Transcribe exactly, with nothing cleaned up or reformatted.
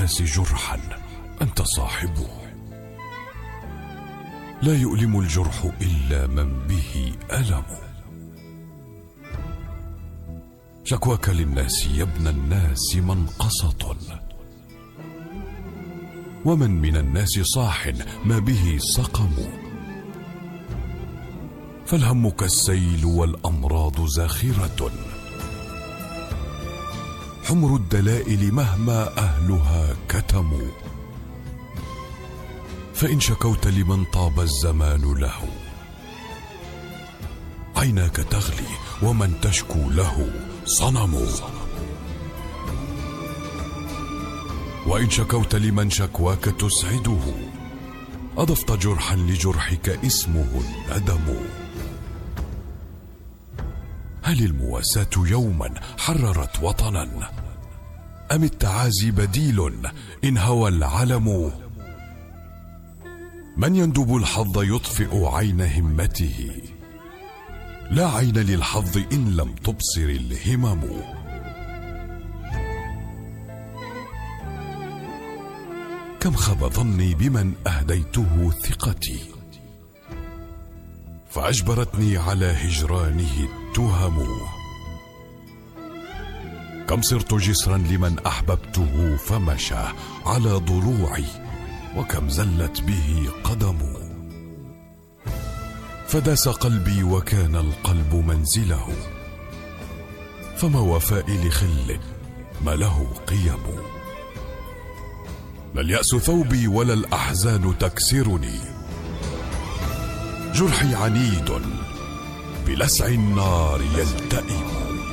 الناس جرحا أنت صاحبه، لا يؤلم الجرح إلا من به ألم. شكواك للناس يا ابن الناس منقصة، ومن من الناس صاح ما به سقم. فالهم كالسيل والأمراض زاخرة، حمر الدلائل مهما أهلها كتموا. فإن شكوت لمن طاب الزمان له، عيناك تغلي ومن تشكو له صنم. وإن شكوت لمن شكواك تسعده، أضفت جرحا لجرحك اسمه الندم. هل المواساة يوما حررت وطنا، أم التعازي بديل إن هوى العلم؟ من يندب الحظ يطفئ عين همته، لا عين للحظ إن لم تبصر الهمم. كم خاب ظني بمن أهديته ثقتي، فأجبرتني على هجرانه التهم. كم صرت جسرا لمن أحببته فمشى على ضلوعي، وكم زلت به قدم. فداس قلبي وكان القلب منزله، فما وفائي لخل ما له قيم. لا اليأس ثوبي ولا الأحزان تكسرني، جرحي عنيد بلسع النار يلتئم.